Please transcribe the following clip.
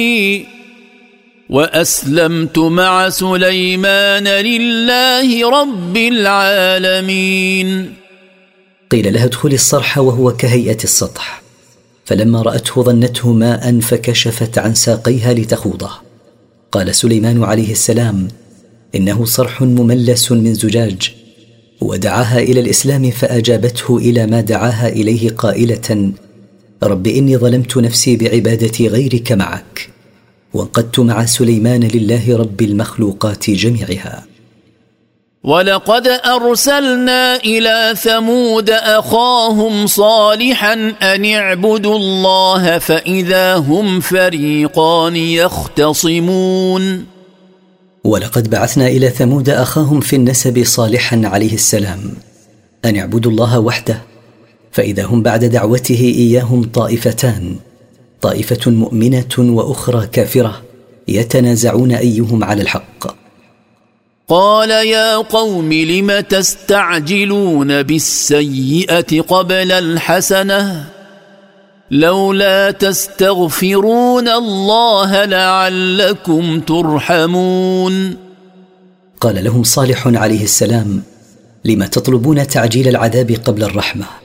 وأسلمت مع سليمان لله رب العالمين. قيل لها ادخلي الصرح وهو كهيئة السطح، فلما رأته ظنته ماء فكشفت عن ساقيها لتخوضه. قال سليمان عليه السلام: إنه صرح مملس من زجاج، ودعاها إلى الإسلام فأجابته إلى ما دعاها إليه قائلة: رب إني ظلمت نفسي بعبادة غيرك معك، وانقدت مع سليمان لله رب المخلوقات جميعها. ولقد أرسلنا إلى ثمود أخاهم صالحا أن اعبدوا الله فإذا هم فريقان يختصمون. ولقد بعثنا إلى ثمود أخاهم في النسب صالحا عليه السلام أن اعبدوا الله وحده، فإذا هم بعد دعوته إياهم طائفتان، طائفة مؤمنة وأخرى كافرة، يتنازعون أيهم على الحق. قال يا قوم لم تستعجلون بالسيئة قبل الحسنة لولا تستغفرون الله لعلكم ترحمون. قال لهم صالح عليه السلام: لم تطلبون تعجيل العذاب قبل الرحمة؟